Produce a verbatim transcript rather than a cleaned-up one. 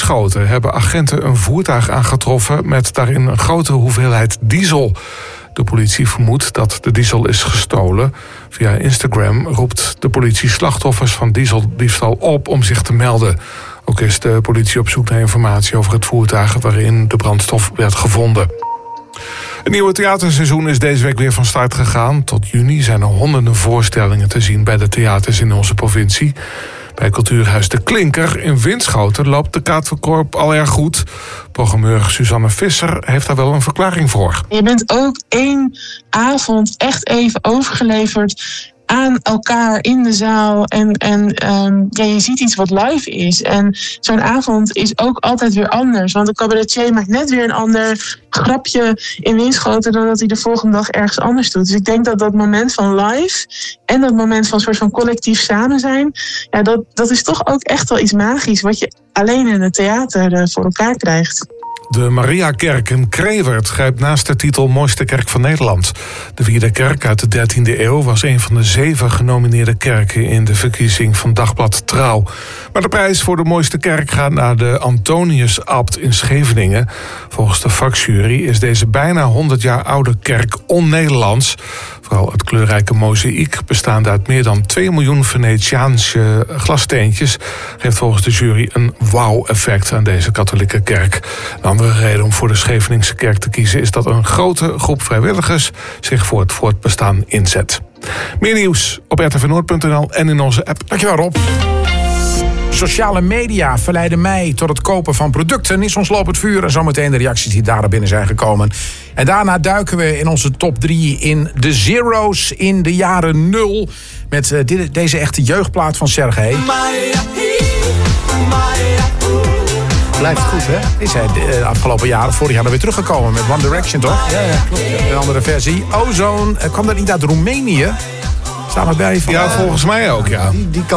Winschoten hebben agenten een voertuig aangetroffen met daarin een grote hoeveelheid diesel. De politie vermoedt dat de diesel is gestolen. Via Instagram roept de politie slachtoffers van dieseldiefstal op om zich te melden. Ook is de politie op zoek naar informatie over het voertuig waarin de brandstof werd gevonden. Het nieuwe theaterseizoen is deze week weer van start gegaan. Tot juni zijn er honderden voorstellingen te zien bij de theaters in onze provincie. Bij Cultuurhuis De Klinker in Winschoten loopt de kaartverkoop al erg goed. Programmeur Suzanne Visser heeft daar wel een verklaring voor. Je bent ook één avond echt even overgeleverd aan elkaar in de zaal. En, en um, ja, je ziet iets wat live is. En zo'n avond is ook altijd weer anders. Want een cabaretier maakt net weer een ander grapje in Winschoten dan dat hij de volgende dag ergens anders doet. Dus ik denk dat dat moment van live en dat moment van een soort van collectief samen zijn, ja, dat, dat is toch ook echt wel iets magisch wat je alleen in het theater uh, voor elkaar krijgt. De Mariakerk in Krewerd grijpt naast de titel Mooiste Kerk van Nederland. De vierde kerk uit de dertiende eeuw was een van de zeven genomineerde kerken in de verkiezing van Dagblad Trouw. Maar de prijs voor de mooiste kerk gaat naar de Antonius-abt in Scheveningen. Volgens de vakjury is deze bijna honderd jaar oude kerk on-Nederlands. Vooral het kleurrijke mozaïek, bestaande uit meer dan twee miljoen Venetiaanse glassteentjes, geeft volgens de jury een wauw-effect aan deze katholieke kerk. Een andere reden om voor de Scheveningse kerk te kiezen is dat een grote groep vrijwilligers zich voor het voortbestaan inzet. Meer nieuws op r t v noord punt n l en in onze app. Dankjewel, Rob. Sociale media verleiden mij tot het kopen van producten. Is ons lopend vuur en zometeen de reacties die daar binnen zijn gekomen. En daarna duiken we in onze top drie in de zero's in de jaren nul. Met uh, dit, deze echte jeugdplaat van Sergej. Blijft goed, hè? Is hij de afgelopen jaren, vorig jaar, weer teruggekomen met One Direction, toch? Ja, ja, klopt. Ja. Een andere versie. Ozone, kwam dat niet uit Roemenië? Staan we bij van... Ja, volgens mij ook, ja. Die, die kan